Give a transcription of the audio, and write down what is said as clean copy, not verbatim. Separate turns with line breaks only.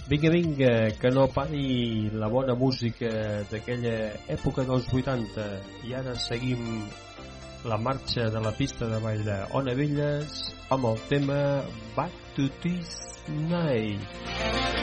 Vinga, vinga, que no pari la bona música d'aquella època dels 80. I ara seguim la marxa de la pista de ball d'Ona Velles amb el tema Back to This Night.